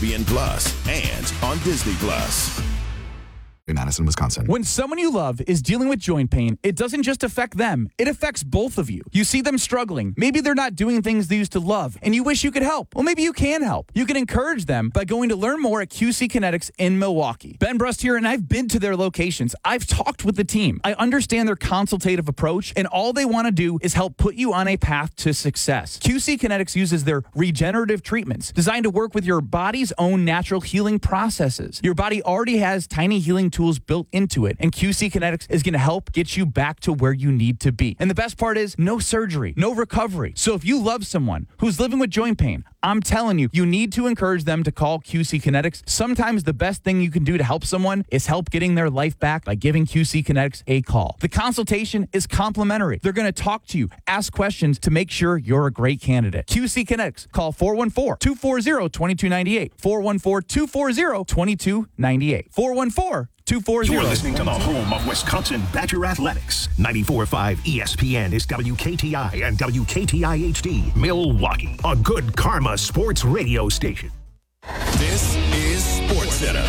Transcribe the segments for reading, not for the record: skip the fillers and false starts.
ESPN Plus, and on Disney Plus. In Madison, Wisconsin. When someone you love is dealing with joint pain, it doesn't just affect them, it affects both of you. You see them struggling. Maybe they're not doing things they used to love, and you wish you could help. Well, maybe you can help. You can encourage them by going to learn more at QC Kinetics in Milwaukee. Ben Brust here, and I've been to their locations. I've talked with the team. I understand their consultative approach, and all they want to do is help put you on a path to success. QC Kinetics uses their regenerative treatments designed to work with your body's own natural healing processes. Your body already has tiny healing tools built into it, and QC Kinetics is going to help get you back to where you need to be. And the best part is no surgery, no recovery. So if you love someone who's living with joint pain, I'm telling you, you need to encourage them to call QC Kinetics. Sometimes the best thing you can do to help someone is help getting their life back by giving QC Kinetics a call. The consultation is complimentary. They're going to talk to you, ask questions to make sure you're a great candidate. QC Kinetics. Call 414-240-2298. 414-240-2298. 414-240. You're listening to the home of Wisconsin Badger Athletics. 94.5 ESPN is WKTI and WKTI HD, Milwaukee. A good karma sports radio station. This is SportsCenter.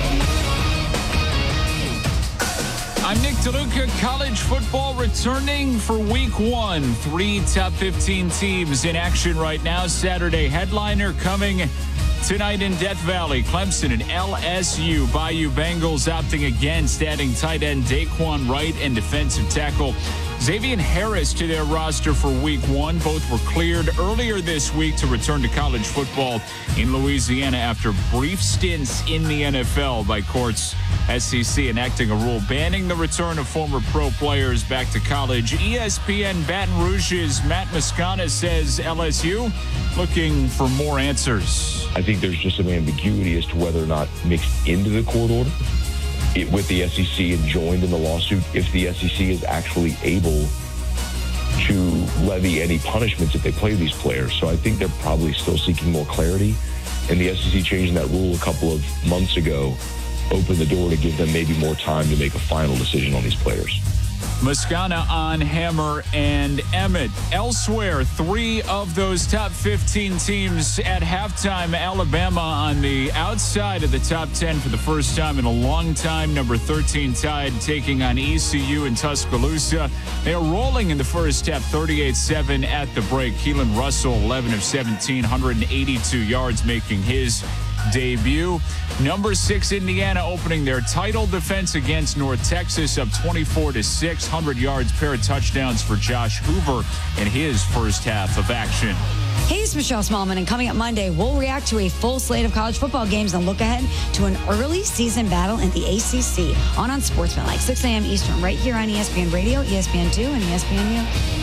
I'm Nick DeLuca. College football returning for week 1. 3 top 15 teams in action right now. Saturday headliner coming tonight in Death Valley. Clemson and LSU. Bayou Bengals opting against adding tight end Daquan Wright and defensive tackle Xavier Harris to their roster for week 1. Both were cleared earlier this week to return to college football in Louisiana after brief stints in the NFL by courts. SEC enacting a rule banning the return of former pro players back to college. ESPN Baton Rouge's Matt Moscona says LSU looking for more answers. I think there's just some ambiguity as to whether or not mixed into the court order with the SEC and joined in the lawsuit, if the SEC is actually able to levy any punishments if they play these players. So I think they're probably still seeking more clarity. And the SEC changing that rule a couple of months ago opened the door to give them maybe more time to make a final decision on these players. Moscona on Hammer and Emmett. Elsewhere, 3 of those top 15 teams at halftime. Alabama on the outside of the top 10 for the first time in a long time. Number 13 Tide taking on ECU in Tuscaloosa. They are rolling in the first half, 38-7 at the break. Keelan Russell, 11 of 17, 182 yards, making his debut. Number 6 Indiana opening their title defense against North Texas, up 24-6, 100 yards, pair of touchdowns for Josh Hoover in his first half of action. Hey, it's Michelle Smallman, and coming up Monday, we'll react to a full slate of college football games and look ahead to an early season battle in the ACC on Sportsmanlike, 6 a.m. Eastern, right here on ESPN Radio, ESPN2, and ESPNU.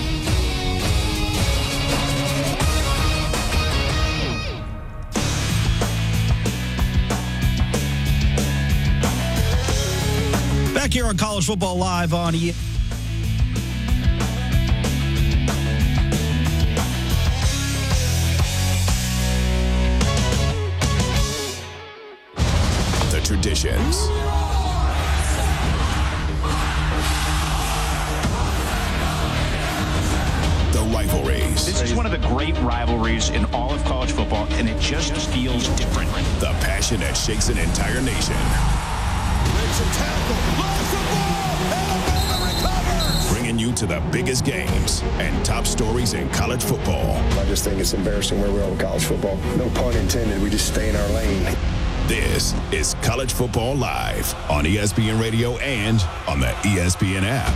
Back here on College Football Live on The Traditions. The rivalries. This is one of the great rivalries in all of college football, and it just feels different. The passion that shakes an entire nation. Bringing you to the biggest games and top stories in college football. I just think it's embarrassing where we are with college football. No pun intended. We just stay in our lane. This is College Football Live on ESPN Radio and on the ESPN app.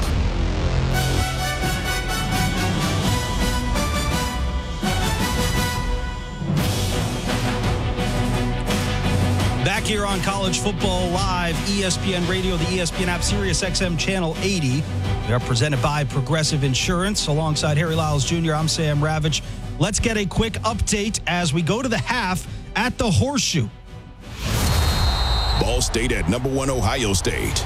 Back here on College Football Live, ESPN Radio, the ESPN app, Sirius XM Channel 80. We are presented by Progressive Insurance. Alongside Harry Lyles Jr., I'm Sam Ravitch. Let's get a quick update as we go to the half at the Horseshoe. Ball State at number 1 Ohio State.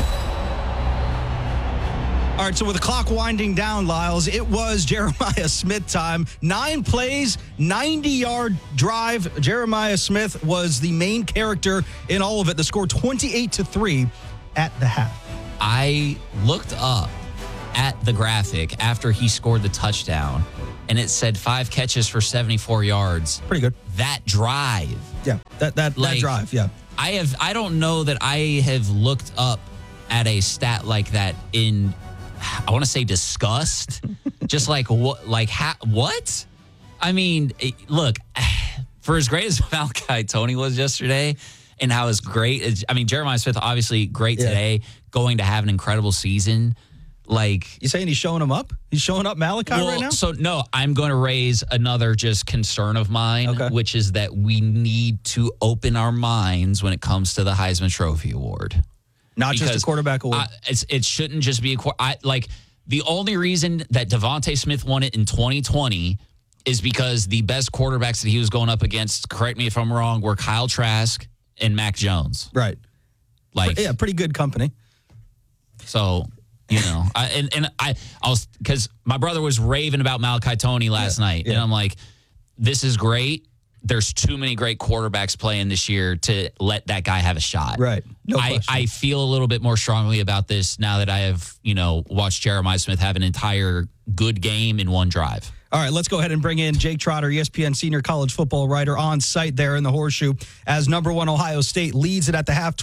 All right, so with the clock winding down, Lyles, it was Jeremiah Smith time. 9 plays, 90-yard drive. Jeremiah Smith was the main character in all of it. The score 28-3 at the half. I looked up at the graphic after he scored the touchdown, and it said 5 catches for 74 yards. Pretty good. that drive. Yeah, that drive, yeah. I don't know that I have looked up at a stat like that in, I want to say disgust. Just like, what? I mean, look, for as great as Malachi Tony was yesterday and how as great, Jeremiah Smith, obviously great today, going to have an incredible season. Like, you saying he's showing him up? He's showing up Malachi right now? So, no, I'm going to raise another just concern of mine, which is that we need to open our minds when it comes to the Heisman Trophy Award. Not just a quarterback award. It shouldn't just be the only reason that Devontae Smith won it in 2020 is because the best quarterbacks that he was going up against, correct me if I'm wrong, were Kyle Trask and Mac Jones. Right. Pretty good company. So, I was, because my brother was raving about Malachi Tony last night, and I'm like, this is great. There's too many great quarterbacks playing this year to let that guy have a shot. Right. No question. I feel a little bit more strongly about this now that I have, watched Jeremiah Smith have an entire good game in one drive. All right, let's go ahead and bring in Jake Trotter, ESPN senior college football writer, on site there in the Horseshoe as number 1 Ohio State leads it at the half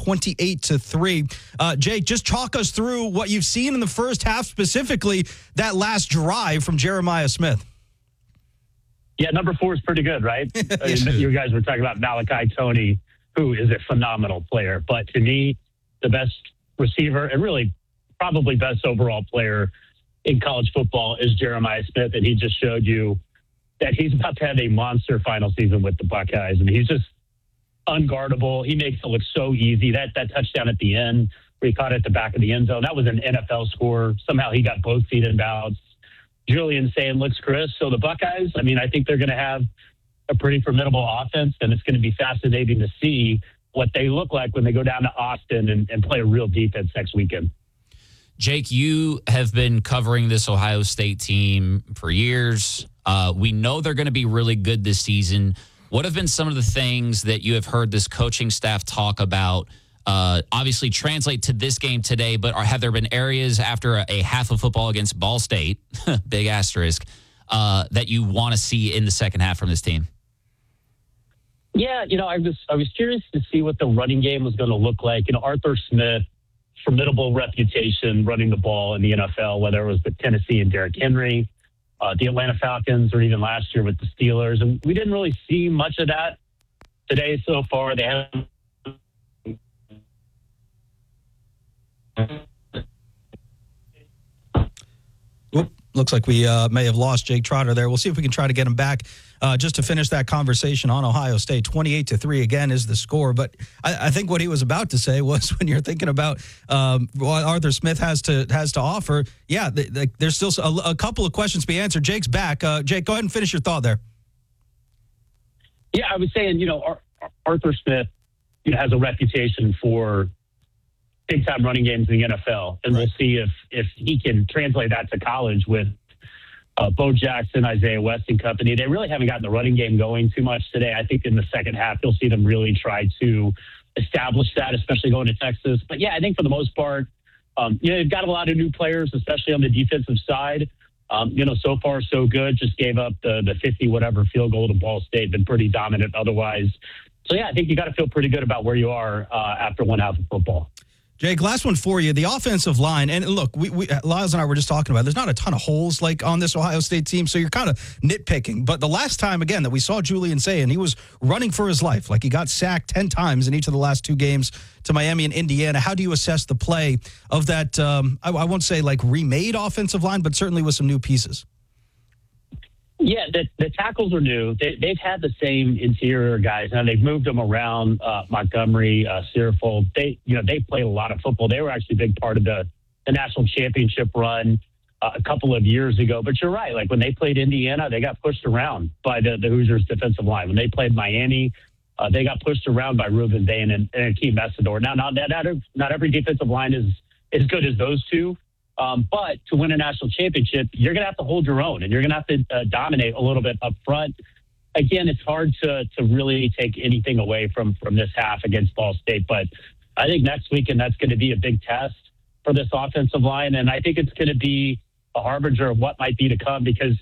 28-3. Jake, just talk us through what you've seen in the first half, specifically that last drive from Jeremiah Smith. Yeah, number 4 is pretty good, right? You guys were talking about Malachi Tony, who is a phenomenal player. But to me, the best receiver and really probably best overall player in college football is Jeremiah Smith. And he just showed you that he's about to have a monster final season with the Buckeyes. And he's just unguardable. He makes it look so easy. That touchdown at the end where he caught it at the back of the end zone, that was an NFL score. Somehow he got both feet in bounds. Julian saying looks Chris. So the Buckeyes, I think they're going to have a pretty formidable offense, and it's going to be fascinating to see what they look like when they go down to Austin and play a real defense next weekend. Jake, you have been covering this Ohio State team for years. We know they're going to be really good this season. What have been some of the things that you have heard this coaching staff talk about, obviously translate to this game today, but have there been areas after a half of football against Ball State, big asterisk, that you want to see in the second half from this team? Yeah, I was curious to see what the running game was going to look like. Arthur Smith, formidable reputation running the ball in the NFL, whether it was with Tennessee and Derrick Henry, the Atlanta Falcons, or even last year with the Steelers. And we didn't really see much of that today so far. They haven't. Looks like we may have lost Jake Trotter there. We'll see if we can try to get him back just to finish that conversation on Ohio State. 28-3 again is the score. But I think what he was about to say was when you're thinking about what Arthur Smith has to offer, there's still a couple of questions to be answered. Jake's back. Jake, go ahead and finish your thought there. Yeah, I was saying, Arthur Smith has a reputation for big-time running games in the NFL, and we'll see if he can translate that to college with Bo Jackson, Isaiah West and company. They really haven't gotten the running game going too much today. I think in the second half, you'll see them really try to establish that, especially going to Texas. But, yeah, I think for the most part, they've got a lot of new players, especially on the defensive side. So far, so good. Just gave up the 50-whatever field goal to Ball State, been pretty dominant otherwise. So, yeah, I think you got to feel pretty good about where you are after one half of football. Jake, last one for you. The offensive line, and look, we Lyles and I were just talking about, there's not a ton of holes like on this Ohio State team, so you're kind of nitpicking. But the last time, again, that we saw Julian Sayin, he was running for his life. Like, he got sacked 10 times in each of the last 2 games to Miami and Indiana. How do you assess the play of that, I won't say like remade offensive line, but certainly with some new pieces? Yeah, the tackles are new. They've had the same interior guys. Now they've moved them around. Montgomery, Searfold. They played a lot of football. They were actually a big part of the national championship run a couple of years ago. But you're right. Like when they played Indiana, they got pushed around by the Hoosiers defensive line. When they played Miami, they got pushed around by Ruben Bain and Akeem Messidor. Now, not every defensive line is as good as those two. But to win a national championship, you're going to have to hold your own, and you're going to have to dominate a little bit up front. Again, it's hard to really take anything away from this half against Ball State. But I think next weekend that's going to be a big test for this offensive line, and I think it's going to be a harbinger of what might be to come because,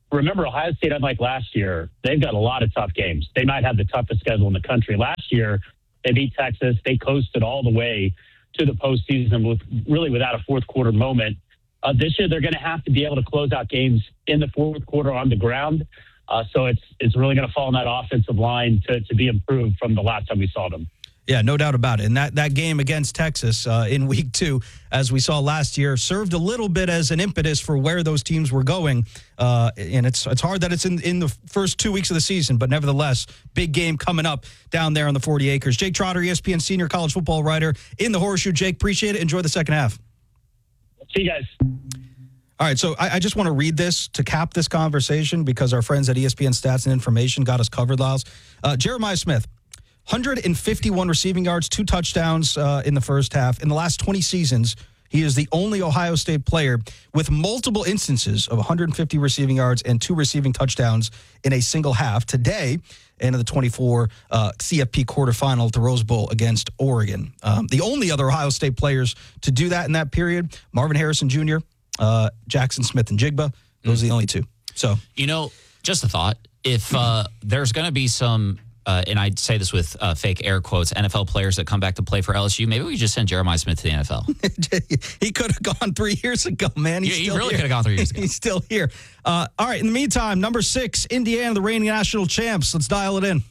remember, Ohio State, unlike last year, they've got a lot of tough games. They might have the toughest schedule in the country. Last year, they beat Texas. They coasted all the way to the postseason without a fourth quarter moment. This year, they're going to have to be able to close out games in the fourth quarter on the ground. So it's really going to fall on that offensive line to be improved from the last time we saw them. Yeah, no doubt about it. And that game against Texas in week 2, as we saw last year, served a little bit as an impetus for where those teams were going. And it's hard that it's in the first 2 weeks of the season, but nevertheless, big game coming up down there on the 40 acres. Jake Trotter, ESPN senior college football writer in the Horseshoe. Jake, appreciate it. Enjoy the second half. See you guys. All right, so I just want to read this to cap this conversation because our friends at ESPN Stats and Information got us covered, Lyles. Jeremiah Smith, 151 receiving yards, 2 touchdowns in the first half. In the last 20 seasons, he is the only Ohio State player with multiple instances of 150 receiving yards and 2 receiving touchdowns in a single half. Today, in the 24 CFP quarterfinal at the Rose Bowl against Oregon. The only other Ohio State players to do that in that period, Marvin Harrison Jr., Jackson Smith and Jigba, those are the only 2. So, just a thought. If there's going to be some, and I say this with fake air quotes, NFL players that come back to play for LSU, maybe we just send Jeremiah Smith to the NFL. He could have gone 3 years ago, man. He really could have gone 3 years ago. He's still here. All right, in the meantime, number 6, Indiana, the reigning national champs. Let's dial it in.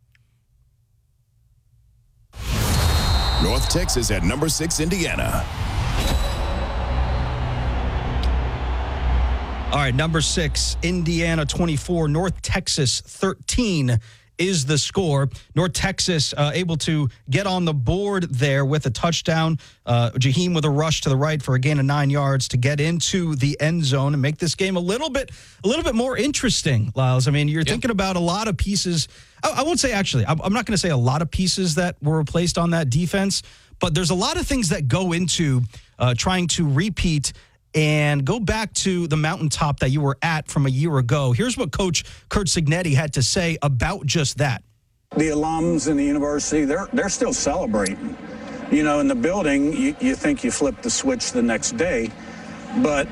North Texas at number 6, Indiana. All right, number 6, Indiana 24, North Texas 13 is the score. North Texas able to get on the board there with a touchdown. Jaheim with a rush to the right for a gain of 9 yards to get into the end zone and make this game a little bit more interesting, Lyles. I mean, you're thinking about a lot of pieces. I won't say actually, I'm not going to say a lot of pieces that were replaced on that defense, but there's a lot of things that go into trying to repeat and go back to the mountaintop that you were at from a year ago. Here's what Coach Curt Cignetti had to say about just that. The alums in the university, they're still celebrating. You know, in the building, you think you flip the switch the next day, but,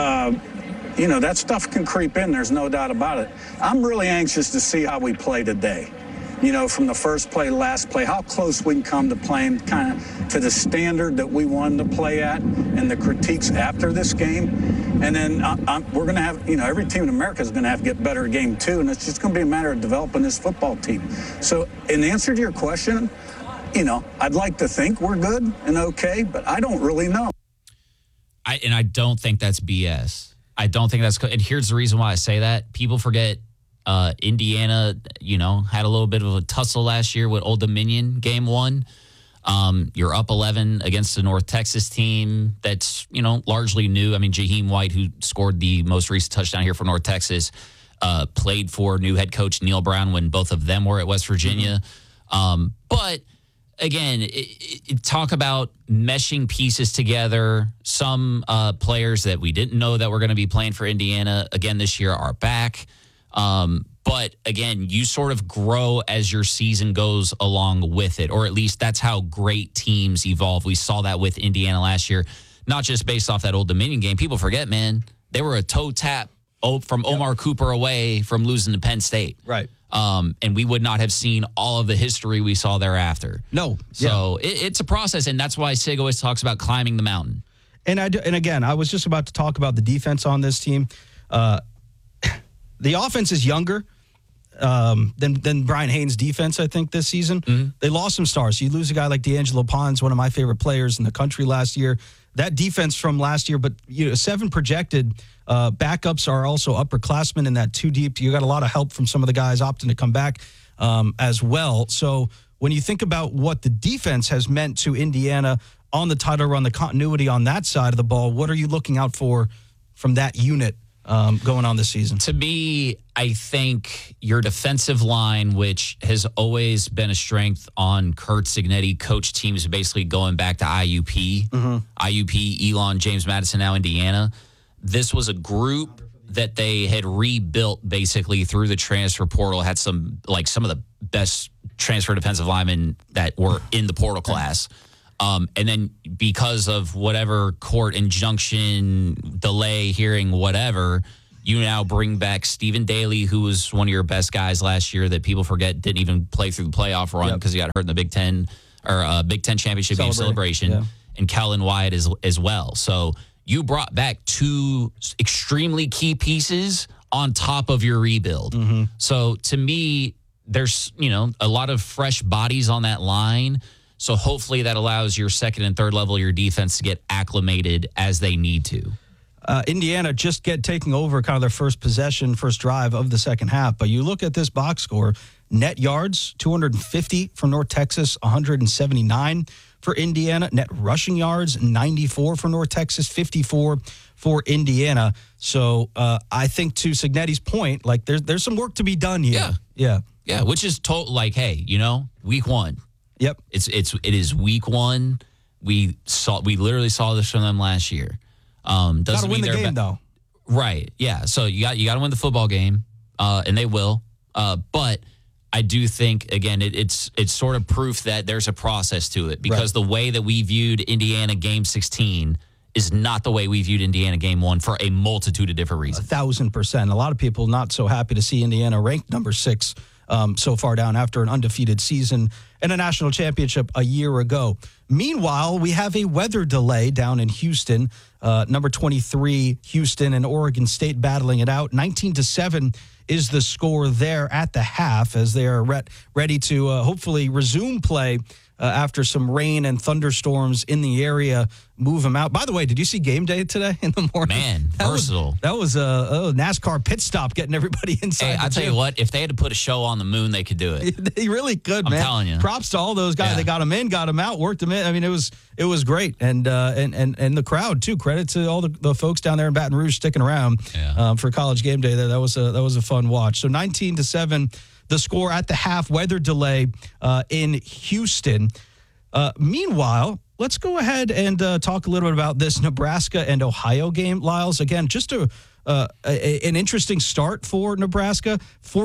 that stuff can creep in. There's no doubt about it. I'm really anxious to see how we play today. From the first play, last play, how close we can come to playing kind of to the standard that we wanted to play at and the critiques after this game. And then we're going to have, every team in America is going to have to get better at game 2, and it's just going to be a matter of developing this football team. So in answer to your question, I'd like to think we're good and okay, but I don't really know. I don't think that's BS. I don't think that's – and here's the reason why I say that. People forget – Indiana, had a little bit of a tussle last year with Old Dominion game 1. You're up 11 against the North Texas team that's, largely new. I mean, Jaheim White, who scored the most recent touchdown here for North Texas, played for new head coach Neil Brown when both of them were at West Virginia. But again, talk about meshing pieces together. Some players that we didn't know that were going to be playing for Indiana again this year are back. But again, you sort of grow as your season goes along with it, or at least that's how great teams evolve. We saw that with Indiana last year, not just based off that Old Dominion game. People forget, man, they were a toe tap from Omar Cooper away from losing to Penn State. Right. And we would not have seen all of the history we saw thereafter. No. So it's a process, and that's why Sig always talks about climbing the mountain. And again, I was just about to talk about the defense on this team. The offense is younger than Brian Haynes' defense, I think, this season. Mm-hmm. They lost some stars. You lose a guy like D'Angelo Pons, one of my favorite players in the country last year. That defense from last year, but 7 projected backups are also upperclassmen in that 2 deep. You got a lot of help from some of the guys opting to come back as well. So when you think about what the defense has meant to Indiana on the title run, the continuity on that side of the ball, what are you looking out for from that unit going on this season? To me, I think your defensive line, which has always been a strength on Curt Cignetti coach teams, basically going back to IUP, IUP, Elon, James Madison, now Indiana. This was a group that they had rebuilt basically through the transfer portal, had some of the best transfer defensive linemen that were in the portal class. And then because of whatever court injunction, delay, hearing, whatever, You now bring back Stephen Daly, who was one of your best guys last year that people forget didn't even play through the playoff run because he got hurt in the Big Ten championship game celebration, and Kellen Wyatt as well. So you brought back 2 extremely key pieces on top of your rebuild. Mm-hmm. So to me, there's a lot of fresh bodies on that line. So hopefully that allows your second and third level of your defense to get acclimated as they need to. Indiana just taking over kind of their first drive of the second half. But you look at this box score, net yards, 250 for North Texas, 179 for Indiana. Net rushing yards, 94 for North Texas, 54 for Indiana. So I think to Cignetti's point, like there's some work to be done here. Yeah. Which is hey, week 1. Yep. It is week 1. We literally saw this from them last year. Gotta win the game though. Right. Yeah. So you got to win the football game, and they will. But I do think again it's sort of proof that there's a process to it because the way that we viewed Indiana game 16 is not the way we viewed Indiana game 1 for a multitude of different reasons. 1,000%. A lot of people not so happy to see Indiana ranked number 6 so far down after an undefeated season and a national championship a year ago. Meanwhile, we have a weather delay down in Houston. Number 23, Houston and Oregon State battling it out. 19-7 is the score there at the half as they are ready to hopefully resume play after some rain and thunderstorms in the area move them out. By the way, did you see game day today in the morning? Man, versatile. That was a NASCAR pit stop getting everybody inside. Hey, I'll tell you what, if they had to put a show on the moon, they could do it. They really could, man. I'm telling you. Props to all those guys. Yeah. They got them in, got them out, worked them in. I mean, it was great. And the crowd, too. Credit to all the folks down there in Baton Rouge sticking around for college game day. That was a fun watch. So 19-7, the score at the half, weather delay in Houston. Meanwhile, let's go ahead and talk a little bit about this Nebraska and Ohio game, Lyles. Again, just an interesting start for Nebraska.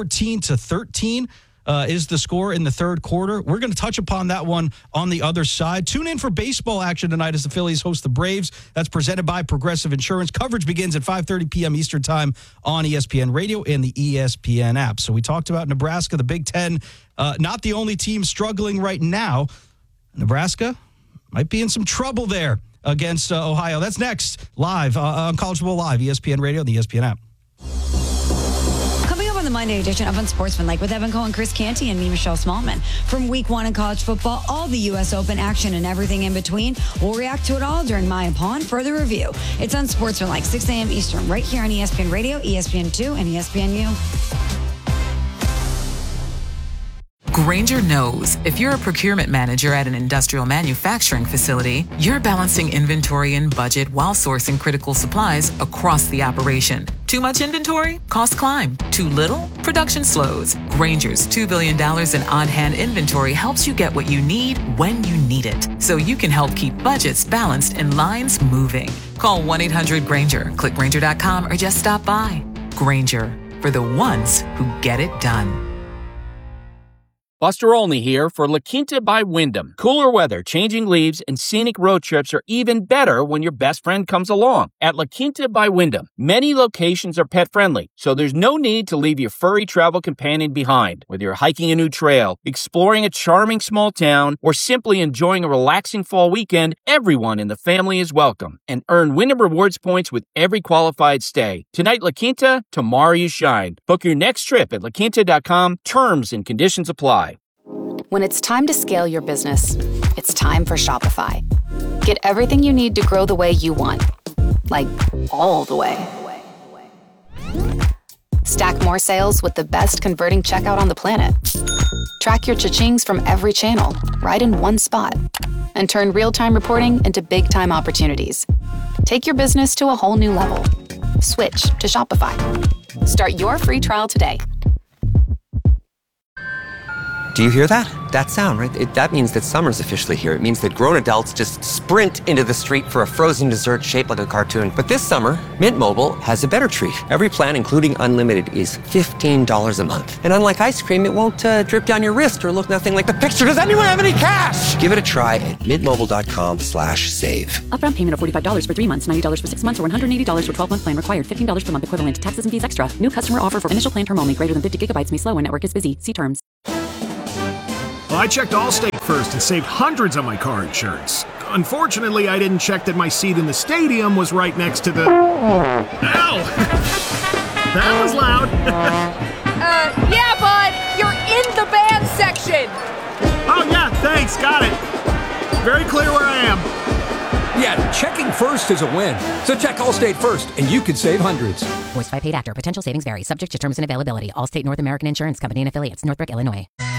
14-13 is the score in the third quarter. We're going to touch upon that one on the other side. Tune in for baseball action tonight as the Phillies host the Braves. That's presented by Progressive Insurance. Coverage begins at 5:30 p.m. Eastern Time on ESPN Radio and the ESPN app. So we talked about Nebraska, the Big Ten, not the only team struggling right now. Nebraska might be in some trouble there against Ohio. That's next, live on College Football Live, ESPN Radio and the ESPN app. Coming up on the Monday edition of Unsportsmanlike with Evan Cohen, Chris Canty, and me, Michelle Smallman. From week 1 in college football, all the U.S. Open action and everything in between. We'll react to it all during Maya Pawn Further Review. It's Unsportsmanlike, 6 a.m. Eastern, right here on ESPN Radio, ESPN2, and ESPNU. Grainger knows if you're a procurement manager at an industrial manufacturing facility, you're balancing inventory and budget while sourcing critical supplies across the operation. Too much inventory? Costs climb. Too little? Production slows. Grainger's $2 billion in on-hand inventory helps you get what you need when you need it, so you can help keep budgets balanced and lines moving. Call 1-800-GRAINGER, click Grainger.com, or just stop by. Grainger, for the ones who get it done. Buster Olney here for La Quinta by Wyndham. Cooler weather, changing leaves, and scenic road trips are even better when your best friend comes along. At La Quinta by Wyndham, many locations are pet-friendly, so there's no need to leave your furry travel companion behind. Whether you're hiking a new trail, exploring a charming small town, or simply enjoying a relaxing fall weekend, everyone in the family is welcome. And earn Wyndham Rewards points with every qualified stay. Tonight, La Quinta, tomorrow you shine. Book your next trip at LaQuinta.com. Terms and conditions apply. When it's time to scale your business, it's time for Shopify. Get everything you need to grow the way you want. Like, all the way. Stack more sales with the best converting checkout on the planet. Track your cha-chings from every channel, right in one spot. And turn real-time reporting into big-time opportunities. Take your business to a whole new level. Switch to Shopify. Start your free trial today. Do you hear that? That sound, right? That means that summer's officially here. It means that grown adults just sprint into the street for a frozen dessert shaped like a cartoon. But this summer, Mint Mobile has a better treat. Every plan, including unlimited, is $15 a month. And unlike ice cream, it won't drip down your wrist or look nothing like the picture. Does anyone have any cash? Give it a try at mintmobile.com/save. Upfront payment of $45 for 3 months, $90 for 6 months, or $180 for 12-month plan required. $15 per month equivalent. Taxes and fees extra. New customer offer for initial plan term only. Greater than 50 gigabytes may slow when network is busy. See terms. Well, I checked Allstate first and saved hundreds on my car insurance. Unfortunately, I didn't check that my seat in the stadium was right next to the... Ow! That was loud. Yeah, bud. You're in the band section. Oh, yeah, thanks. Got it. Very clear where I am. Yeah, checking first is a win. So check Allstate first, and you could save hundreds. Voiced by paid actor. Potential savings vary. Subject to terms and availability. Allstate North American Insurance Company and affiliates. Northbrook, Illinois.